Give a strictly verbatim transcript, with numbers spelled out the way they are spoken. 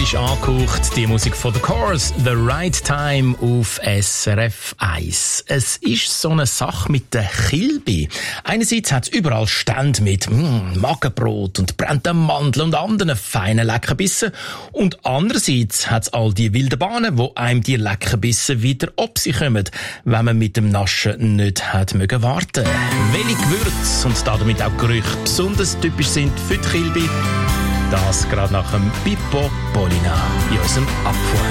Romantisch angehaucht, die Musik von The Course, The Right Time auf S R F eins. Es ist so eine Sache mit der Kilbi. Einerseits hat es überall Stände mit mm, Magenbrot und brennten Mandeln und anderen feinen Leckerbissen. Und andererseits hat es all die wilden Bahnen, wo einem die Leckerbissen wieder ob sie kommen, wenn man mit dem Naschen nicht hat mögen warten. Welche Gewürze und damit auch Gerüche besonders typisch sind für die Kilbi, das gerade nach dem Pippo Polina in unserem Abfuhr.